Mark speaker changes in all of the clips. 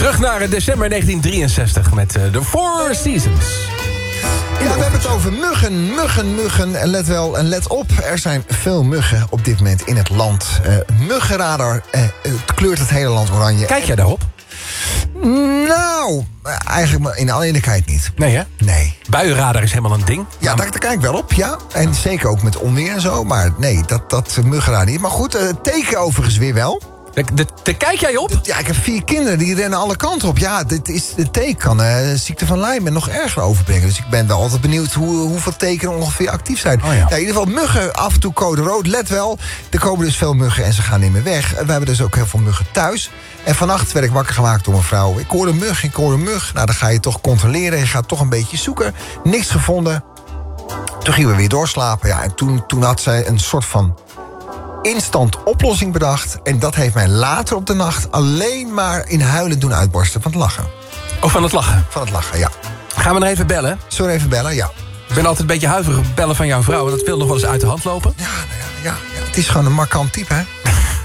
Speaker 1: Terug naar december 1963 met The Four Seasons.
Speaker 2: Ja, we hebben het over muggen. En let wel en let op, er zijn veel muggen op dit moment in het land. Muggenradar het kleurt het hele land oranje.
Speaker 1: Kijk jij daarop?
Speaker 2: Nou, eigenlijk in alle eerlijkheid niet.
Speaker 1: Nee, hè?
Speaker 2: Nee.
Speaker 1: Buienradar is helemaal een ding.
Speaker 2: Ja, daar kijk ik wel op, ja. En zeker ook met onweer en zo. Maar nee, dat muggenradar niet. Maar goed, teken overigens weer wel.
Speaker 1: Daar kijk jij op?
Speaker 2: Ja, ik heb 4 kinderen, die rennen alle kanten op. Ja, de teken kan ziekte van Lyme nog erger overbrengen. Dus ik ben wel altijd benieuwd hoeveel tekenen ongeveer actief zijn.
Speaker 1: Oh ja.
Speaker 2: In ieder geval muggen, af en toe code rood. Let wel, er komen dus veel muggen en ze gaan niet meer weg. We hebben dus ook heel veel muggen thuis. En vannacht werd ik wakker gemaakt door een vrouw. Ik hoorde een mug. Nou, dan ga je toch controleren. Je gaat toch een beetje zoeken. Niks gevonden. Toen gingen we weer doorslapen. Ja, en toen had zij een soort van instant oplossing bedacht. En dat heeft mij later op de nacht alleen maar in huilen doen uitbarsten van het lachen.
Speaker 1: Oh, van het lachen?
Speaker 2: Van het lachen, ja.
Speaker 1: Gaan we nog even bellen?
Speaker 2: Zullen we even bellen? Ja.
Speaker 1: Ik ben altijd een beetje huiverig bellen van jouw vrouw. Dat wil nog wel eens uit de hand lopen.
Speaker 2: Ja. Het is gewoon een markant type, hè?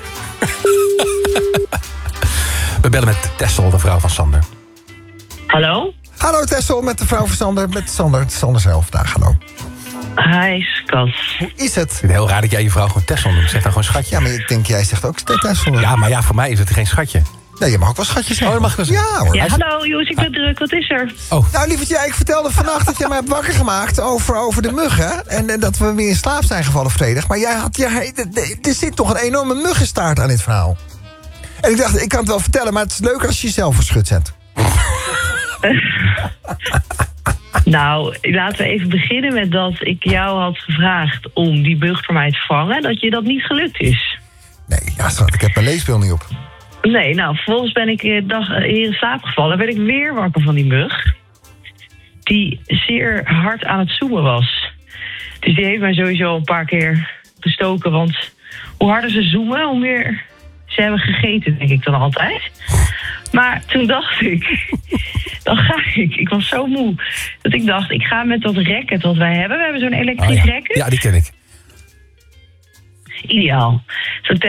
Speaker 1: We bellen met Tessel, de vrouw van Sander.
Speaker 3: Hallo?
Speaker 2: Hallo Tessel, met de vrouw van Sander. Met Sander zelf. Daar, hallo.
Speaker 3: Hi, schat.
Speaker 2: Hoe is het?
Speaker 1: Ik vind het heel raar dat jij je vrouw gewoon Tessel noemt. Zeg dan gewoon schatje.
Speaker 2: Ja, maar ik denk, jij zegt ook Tessel.
Speaker 1: Ja, maar ja, voor mij is het geen schatje.
Speaker 2: Nee, je mag ook wel schatje zeggen.
Speaker 1: Oh, dat mag ik wel zeggen.
Speaker 2: Ja, hoor.
Speaker 3: Ja, hallo Joes, ik ben druk. Wat is er?
Speaker 1: Oh.
Speaker 2: Nou, lievertje, ik vertelde vannacht dat jij mij hebt wakker gemaakt over de muggen. En dat we weer in slaap zijn gevallen vredig. Maar er zit toch een enorme muggenstaart aan dit verhaal. En ik dacht, ik kan het wel vertellen, maar het is leuker als je jezelf verschut zet.
Speaker 3: Nou, laten we even beginnen met dat ik jou had gevraagd om die bug voor mij te vangen. Dat je dat niet gelukt is.
Speaker 2: Nee, ja, schat, ik heb mijn leesbril niet op.
Speaker 3: Nee, nou, vervolgens ben ik hier in slaap gevallen. Ben ik weer wakker van die mug. Die zeer hard aan het zoemen was. Dus die heeft mij sowieso een paar keer gestoken. Want hoe harder ze zoomen, hoe meer ze hebben gegeten, denk ik dan altijd. Maar toen dacht ik, dan ga ik. Ik was zo moe dat ik dacht, ik ga met dat racket wat wij hebben. We hebben zo'n elektrisch racket.
Speaker 1: Ja, die ken ik.
Speaker 3: Ideaal. Zo'n